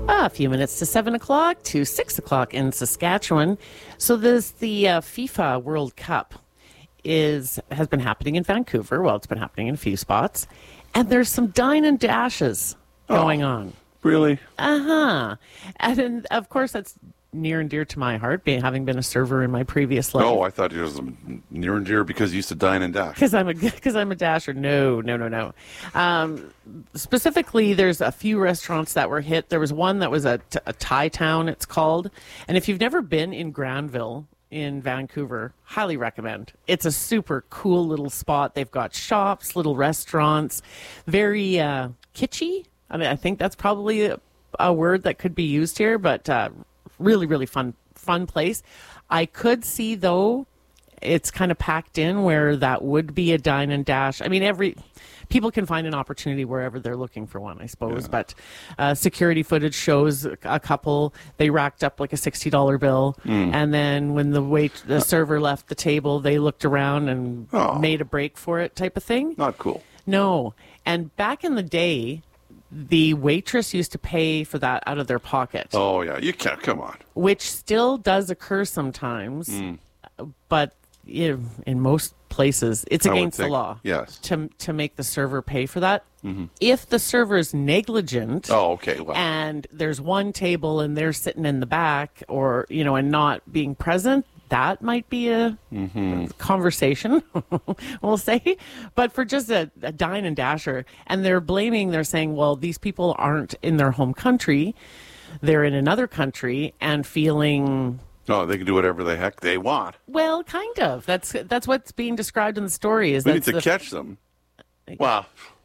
A few minutes to 7 o'clock to 6 o'clock in Saskatchewan. So the FIFA World Cup has been happening in Vancouver. Well, it's been happening in a few spots. And there's some dine and dashes going on. Really? Uh-huh. And of course, that's near and dear to my heart, having been a server in my previous life. Oh, I thought it was near and dear because you used to dine and dash. Because I'm a dasher. No. Specifically, there's a few restaurants that were hit. There was one that was a Thai town, it's called. And if you've never been in Granville in Vancouver, highly recommend. It's a super cool little spot. They've got shops, little restaurants, very kitschy. I mean, I think that's probably a word that could be used here, but really, really fun place. I could see, though, it's kind of packed in where that would be a dine and dash. I mean, people can find an opportunity wherever they're looking for one, I suppose. Yeah. But security footage shows a couple, they racked up like a $60 bill. And then when the server left the table, they looked around and made a break for it type of thing. Not cool. No. And back in the day, the waitress used to pay for that out of their pocket. Oh, yeah. You can't. Come on. Which still does occur sometimes. But in most places, it's against the law. Yes. To make the server pay for that. Mm-hmm. If the server is negligent. Oh, okay. Well. And there's one table and they're sitting in the back or, and not being present, that might be a conversation, we'll say. But for just a dine and dasher, and they're saying, well, these people aren't in their home country. They're in another country and feeling... No, they can do whatever the heck they want. Well, kind of. That's what's being described in the story. We need to catch them. Well...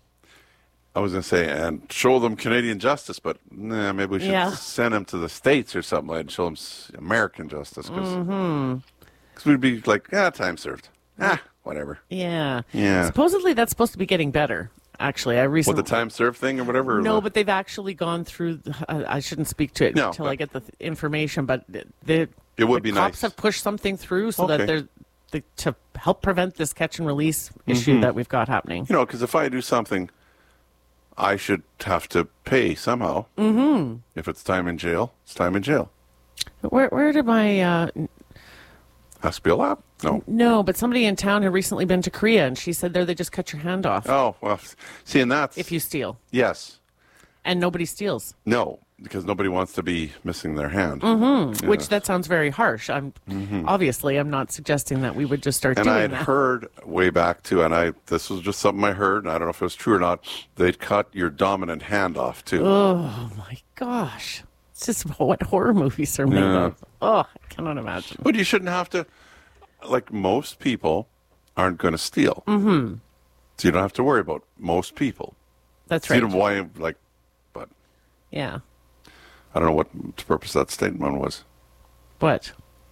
I was going to say, and show them Canadian justice, but maybe we should send them to the States or something and show them American justice. Because we'd be like, time served. Whatever. Yeah. Supposedly that's supposed to be getting better, actually. What, the time served thing or whatever? No, but they've actually gone through, I shouldn't speak to it until I get the information, but the cops have pushed something through so that they're to help prevent this catch and release issue that we've got happening. Because if I do something... I should have to pay somehow. If it's time in jail, it's time in jail. Where did my... Has to be a lap? No. No, but somebody in town had recently been to Korea, and she said there they just cut your hand off. Oh, well, see, and that's... If you steal. Yes. And nobody steals. No, because nobody wants to be missing their hand. Yeah. Which, that sounds very harsh. Obviously, I'm not suggesting that we would just start doing that. And I had heard way back, too, this was just something I heard, and I don't know if it was true or not, they'd cut your dominant hand off, too. Oh, my gosh. It's just what horror movies are made of. Oh, I cannot imagine. But you shouldn't have to, like, most people aren't going to steal. So you don't have to worry about most people. That's right. You know why, like, but... Yeah. I don't know what the purpose of that statement was. What?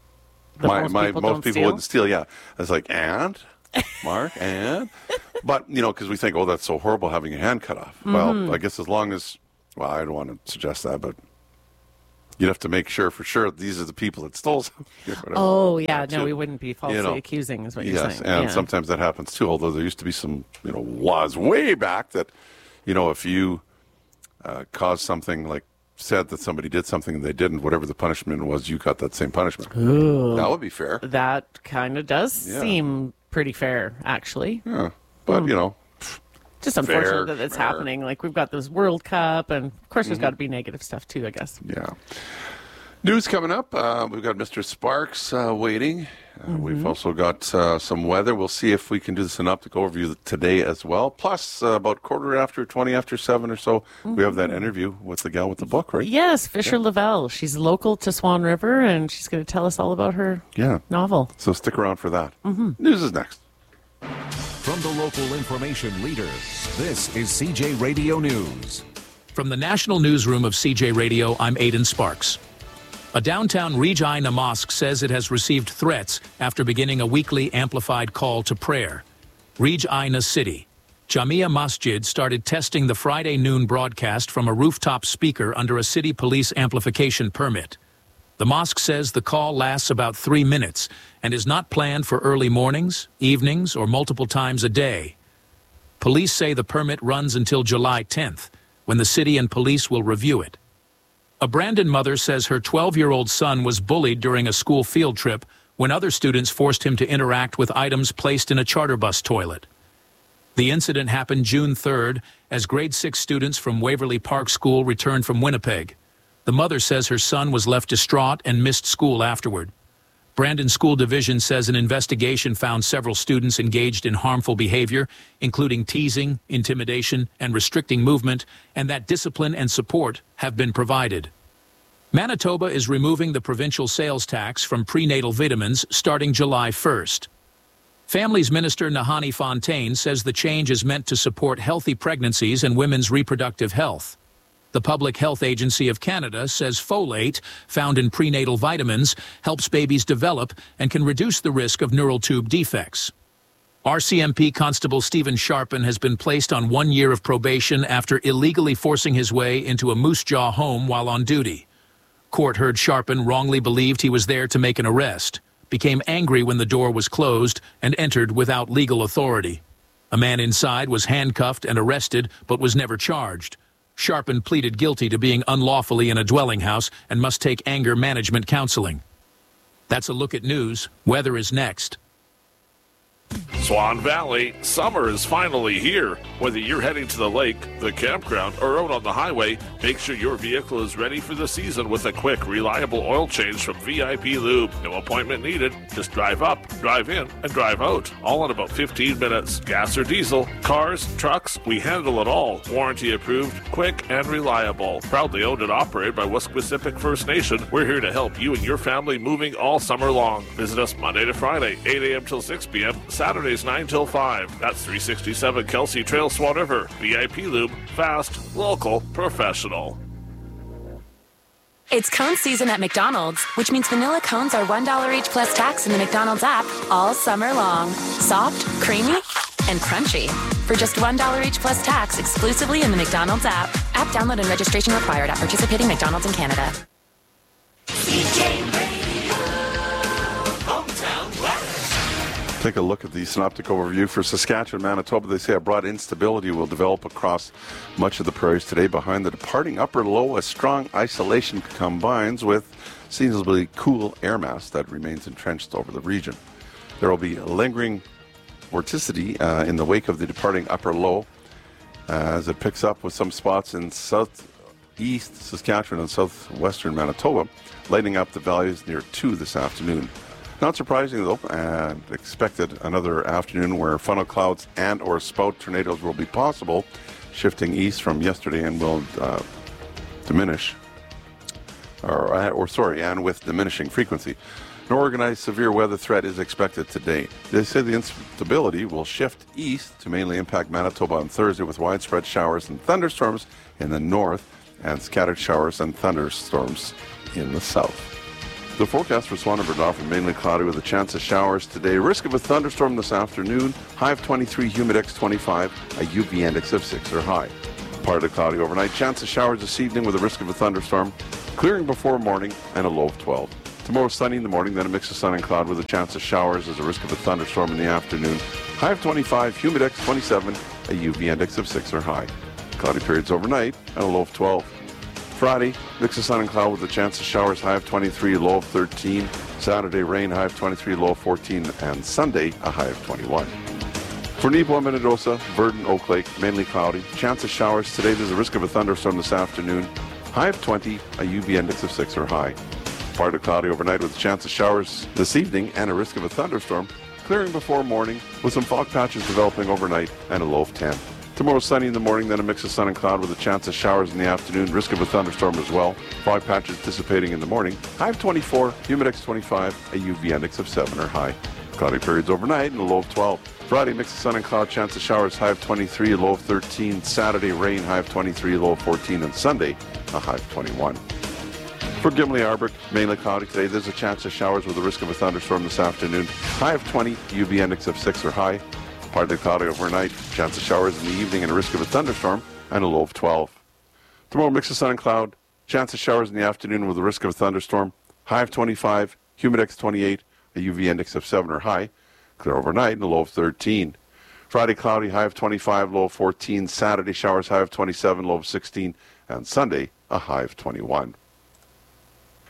Most people wouldn't steal, yeah. It's like, and? Mark, and? But, because we think, that's so horrible having your hand cut off. Well, I guess as long as, I don't want to suggest that, but you'd have to make sure for sure these are the people that stole something. Oh, yeah. No, we wouldn't be falsely accusing is what you're saying. Yes, and sometimes that happens too, although there used to be some, laws way back that, if you caused something like, said that somebody did something and they didn't, whatever the punishment was, you got that same punishment. Ooh, that would be fair. That kind of does seem pretty fair, actually. Yeah, but, just unfortunate that it's happening. Like, we've got this World Cup, and, of course, there's got to be negative stuff, too, I guess. Yeah. News coming up. We've got Mr. Sparks waiting. We've also got some weather. We'll see if we can do the synoptic overview today as well. Plus, about 20 after 7 or so, we have that interview with the gal with the book, right? Yes, Fisher Lavelle. She's local to Swan River, and she's going to tell us all about her novel. So stick around for that. News is next. From the local information leader, this is CJ Radio News. From the National Newsroom of CJ Radio, I'm Aidan Sparks. A downtown Regina mosque says it has received threats after beginning a weekly amplified call to prayer. Regina City. Jamia Masjid started testing the Friday noon broadcast from a rooftop speaker under a city police amplification permit. The mosque says the call lasts about 3 minutes and is not planned for early mornings, evenings, or multiple times a day. Police say the permit runs until July 10th, when the city and police will review it. A Brandon mother says her 12-year-old son was bullied during a school field trip when other students forced him to interact with items placed in a charter bus toilet. The incident happened June 3rd as grade 6 students from Waverly Park School returned from Winnipeg. The mother says her son was left distraught and missed school afterward. Brandon School Division says an investigation found several students engaged in harmful behavior, including teasing, intimidation, and restricting movement, and that discipline and support have been provided. Manitoba is removing the provincial sales tax from prenatal vitamins starting July 1st. Families Minister Nahanni Fontaine says the change is meant to support healthy pregnancies and women's reproductive health. The Public Health Agency of Canada says folate, found in prenatal vitamins, helps babies develop and can reduce the risk of neural tube defects. RCMP Constable Stephen Sharpen has been placed on 1 year of probation after illegally forcing his way into a Moose Jaw home while on duty. Court heard Sharpen wrongly believed he was there to make an arrest, became angry when the door was closed, and entered without legal authority. A man inside was handcuffed and arrested but was never charged. Sharpen pleaded guilty to being unlawfully in a dwelling house and must take anger management counseling. That's a look at news. Weather is next. Swan Valley, summer is finally here. Whether you're heading to the lake, the campground, or out on the highway, make sure your vehicle is ready for the season with a quick, reliable oil change from VIP Lube. No appointment needed. Just drive up, drive in, and drive out. All in about 15 minutes. Gas or diesel, cars, trucks, we handle it all. Warranty approved, quick, and reliable. Proudly owned and operated by Wesquisipic First Nation, we're here to help you and your family moving all summer long. Visit us Monday to Friday, 8 a.m. till 6 p.m., Saturdays 9 till 5. That's 367 Kelsey Trail, Swan River. VIP Lube, fast, local, professional. It's cone season at McDonald's, which means vanilla cones are $1 each plus tax in the McDonald's app all summer long. Soft, creamy, and crunchy. For just $1 each plus tax exclusively in the McDonald's app. App download and registration required at participating McDonald's in Canada. Take a look at the synoptic overview for Saskatchewan, Manitoba. They say a broad instability will develop across much of the prairies today. Behind the departing upper low, a strong isolation combines with seasonably cool air mass that remains entrenched over the region. There will be lingering vorticity in the wake of the departing upper low as it picks up with some spots in southeast Saskatchewan and southwestern Manitoba, lighting up the values near 2 this afternoon. Not surprising, though, and expected another afternoon where funnel clouds and or spout tornadoes will be possible, shifting east from yesterday and will diminish, and with diminishing frequency. An organized severe weather threat is expected today. They say the instability will shift east to mainly impact Manitoba on Thursday with widespread showers and thunderstorms in the north and scattered showers and thunderstorms in the south. The forecast for Swan River often mainly cloudy with a chance of showers today. Risk of a thunderstorm this afternoon. High of 23, humidex 25, a UV index of 6 or high. Partly cloudy overnight. Chance of showers this evening with a risk of a thunderstorm. Clearing before morning and a low of 12. Tomorrow sunny in the morning, then a mix of sun and cloud with a chance of showers as a risk of a thunderstorm in the afternoon. High of 25, humidex 27, a UV index of 6 or high. Cloudy periods overnight and a low of 12. Friday, mix of sun and cloud with a chance of showers, high of 23, low of 13. Saturday, rain, high of 23, low of 14. And Sunday, a high of 21. For Nipawin, Minnedosa, Verdon, Oak Lake, mainly cloudy. Chance of showers today. There's a risk of a thunderstorm this afternoon. High of 20, a UV index of 6 or high. Partly cloudy overnight with a chance of showers this evening and a risk of a thunderstorm. Clearing before morning with some fog patches developing overnight and a low of 10. Tomorrow sunny in the morning, then a mix of sun and cloud with a chance of showers in the afternoon, risk of a thunderstorm as well. Fog patches dissipating in the morning. High of 24, humidex 25, a UV index of 7 or high. Cloudy periods overnight and a low of 12. Friday, mix of sun and cloud, chance of showers, high of 23, low of 13. Saturday, rain, high of 23, low of 14. And Sunday, a high of 21. For Gimli Arbor, mainly cloudy today. There's a chance of showers with a risk of a thunderstorm this afternoon. High of 20, UV index of 6 or high. Partly cloudy overnight, chance of showers in the evening and a risk of a thunderstorm, and a low of 12. Tomorrow, mix of sun and cloud, chance of showers in the afternoon with a risk of a thunderstorm, high of 25, humidex 28, a UV index of 7 or high, clear overnight and a low of 13. Friday, cloudy, high of 25, low of 14. Saturday, showers, high of 27, low of 16. And Sunday, a high of 21.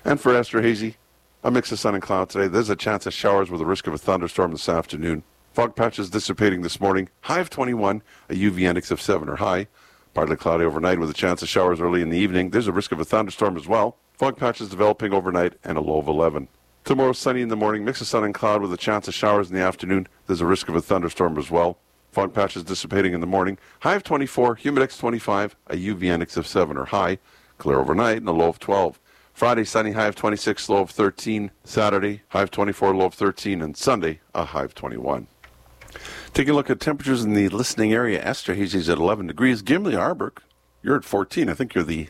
And for Esterhazy, a mix of sun and cloud today. There's a chance of showers with a risk of a thunderstorm this afternoon. Fog patches dissipating this morning. High of 21, a UV index of 7 or high. Partly cloudy overnight with a chance of showers early in the evening. There's a risk of a thunderstorm as well. Fog patches developing overnight and a low of 11. Tomorrow sunny in the morning, mix of sun and cloud with a chance of showers in the afternoon. There's a risk of a thunderstorm as well. Fog patches dissipating in the morning. High of 24, humidex 25, a UV index of 7 or high. Clear overnight and a low of 12. Friday, sunny, high of 26, low of 13. Saturday, high of 24, low of 13. And Sunday, a high of 21. Taking a look at temperatures in the listening area. Esterhazy's at 11 degrees. Gimli Arberk, you're at 14. I think you're the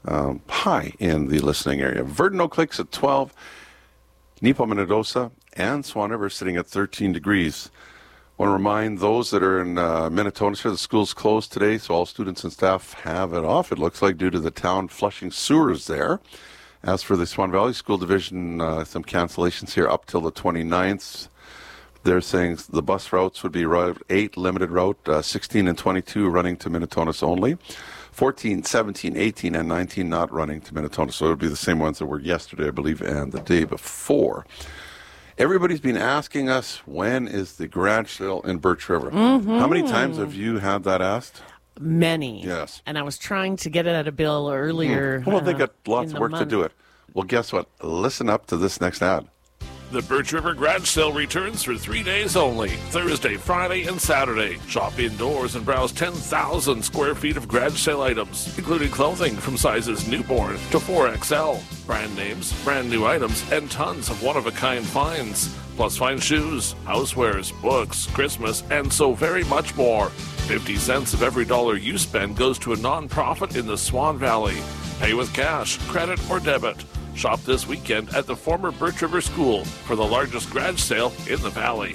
high in the listening area. Verdun Oak Lake's at 12. Nepo Minnedosa and Swan River sitting at 13 degrees. I want to remind those that are in Minnetonka, the school's closed today, so all students and staff have it off, it looks like, due to the town flushing sewers there. As for the Swan Valley School Division, some cancellations here up till the 29th. They're saying the bus routes would be Route 8, limited route, 16 and 22 running to Minnetonka only. 14, 17, 18, and 19 not running to Minnetonka. So it would be the same ones that were yesterday, I believe, and the day before. Everybody's been asking us, when is the garage sale in Birch River? Mm-hmm. How many times have you had that asked? Many. Yes. And I was trying to get it at a bill earlier. Well, they got lots of work to do it. Well, guess what? Listen up to this next ad. The Birch River Garage Sale returns for 3 days only, Thursday, Friday, and Saturday. Shop indoors and browse 10,000 square feet of garage sale items, including clothing from sizes newborn to 4XL, brand names, brand new items, and tons of one-of-a-kind finds. Plus fine shoes, housewares, books, Christmas, and so very much more. 50 cents of every dollar you spend goes to a non-profit in the Swan Valley. Pay with cash, credit, or debit. Shop this weekend at the former Birch River School for the largest garage sale in the valley.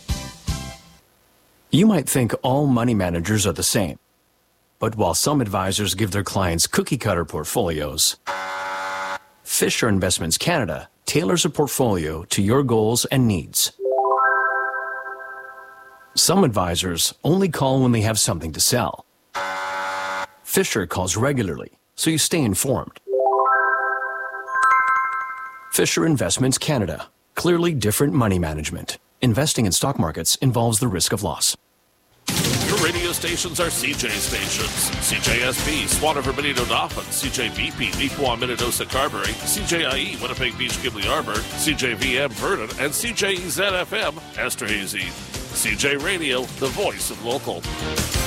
You might think all money managers are the same. But while some advisors give their clients cookie-cutter portfolios, Fisher Investments Canada tailors a portfolio to your goals and needs. Some advisors only call when they have something to sell. Fisher calls regularly, so you stay informed. Fisher Investments Canada. Clearly different money management. Investing in stock markets involves the risk of loss. Your radio stations are CJ stations. CJSB, Swan River, Benito Dauphin, CJBP, Neepawa, Minnedosa, Carberry, CJIE, Winnipeg Beach, Gimli Arbor, CJVM, Verdun, and CJEZ-FM, Esterhazy. CJ Radio, the voice of local.